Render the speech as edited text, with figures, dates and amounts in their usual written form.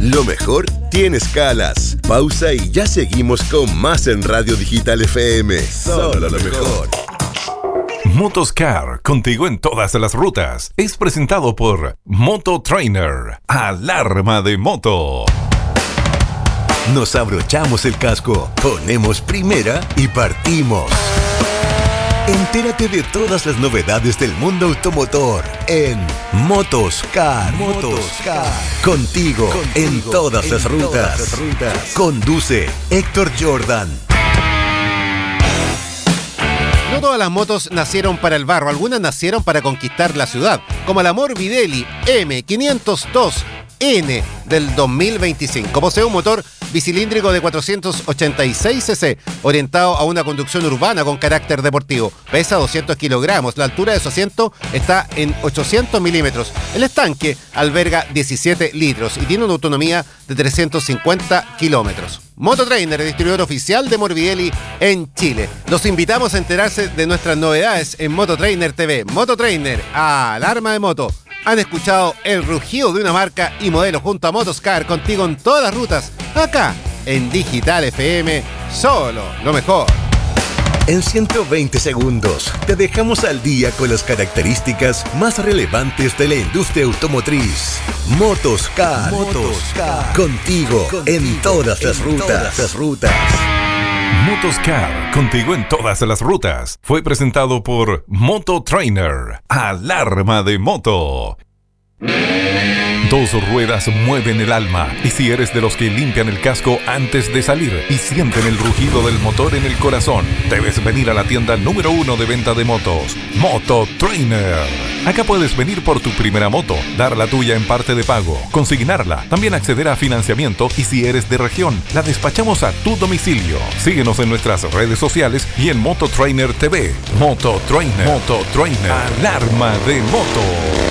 Lo mejor tiene escalas. Pausa y ya seguimos con más en Radio Digital FM. Solo lo mejor. Motoscar, contigo en todas las rutas. Es presentado por Moto Trainer. Alarma de moto. Nos abrochamos el casco, ponemos primera y partimos. Entérate de todas las novedades del mundo automotor en Motoscar. Contigo en todas las rutas. Conduce Héctor Jordan. No todas las motos nacieron para el barro, algunas nacieron para conquistar la ciudad, como la Morbidelli M502N del 2025. Posee un motor bicilíndrico de 486 cc, orientado a una conducción urbana con carácter deportivo. Pesa 200 kilogramos, la altura de su asiento está en 800 milímetros. El estanque alberga 17 litros y tiene una autonomía de 350 kilómetros. Mototrainer, distribuidor oficial de Morbidelli en Chile. Los invitamos a enterarse de nuestras novedades en Mototrainer TV. Mototrainer, alarma de moto. Han escuchado el rugido de una marca y modelo junto a Motoscar, contigo en todas las rutas, acá en Digital FM, solo lo mejor. En 120 segundos te dejamos al día con las características más relevantes de la industria automotriz. Motoscar. Contigo en todas las rutas. Motoscar, contigo en todas las rutas. Fue presentado por Moto Trainer. Alarma de moto. Dos ruedas mueven el alma. Y si eres de los que limpian el casco antes de salir y sienten el rugido del motor en el corazón, debes venir a la tienda número 1 de venta de motos, Moto Trainer. Acá puedes venir por tu primera moto, dar la tuya en parte de pago, consignarla, también acceder a financiamiento y si eres de región, la despachamos a tu domicilio. Síguenos en nuestras redes sociales y en Moto Trainer TV. Moto Trainer. Alarma de moto.